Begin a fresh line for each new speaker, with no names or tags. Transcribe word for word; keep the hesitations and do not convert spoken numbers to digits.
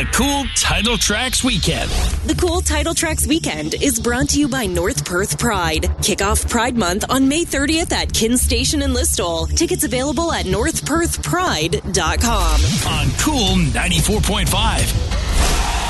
the Cool Title Tracks Weekend.
The Cool Title Tracks Weekend is brought to you by North Perth Pride. Kick off Pride Month on May thirtieth at Kin Station in Listowel. Tickets available at north perth pride dot com.
On Cool ninety-four point five.